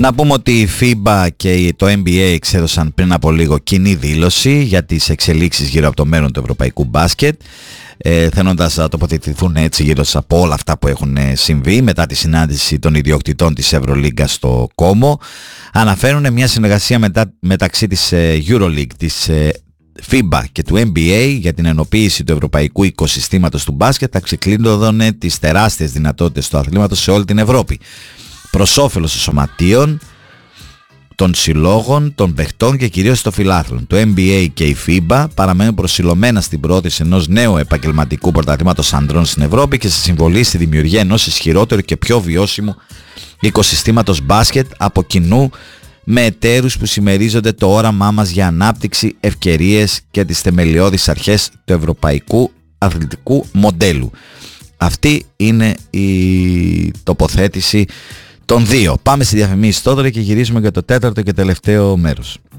Να πούμε ότι η FIBA και το NBA εξέδωσαν πριν από λίγο κοινή δήλωση για τις εξελίξεις γύρω από το μέλλον του ευρωπαϊκού μπάσκετ, θέλοντας να τοποθετηθούν έτσι γύρω από όλα αυτά που έχουν συμβεί μετά τη συνάντηση των ιδιοκτητών της Ευρωλίγκας στο Κόμο. Αναφέρουν μια συνεργασία μεταξύ της EuroLeague, της FIBA και του NBA για την ενοποίηση του ευρωπαϊκού οικοσυστήματος του μπάσκετ, θα ξεκλείδωνε τις τεράστιες δυνατότητες του αθλήματος σε όλη την Ευρώπη, προς όφελος των σωματείων, των συλλόγων, των παιχτών και κυρίως των φιλάθλων. Το NBA και η FIBA παραμένουν προσιλωμένα στην πρόθεση ενός νέου επαγγελματικού πρωταθλήματος ανδρών στην Ευρώπη και στη συμβολή στη δημιουργία ενός ισχυρότερου και πιο βιώσιμου οικοσυστήματος μπάσκετ από κοινού, με εταίρους που συμμερίζονται το όραμά μας για ανάπτυξη, ευκαιρίες και τις θεμελιώδεις αρχές του ευρωπαϊκού αθλητικού μοντέλου. Αυτή είναι η τοποθέτηση των δύο. Πάμε στη διαφημίση τώρα και γυρίζουμε για το τέταρτο και τελευταίο μέρος.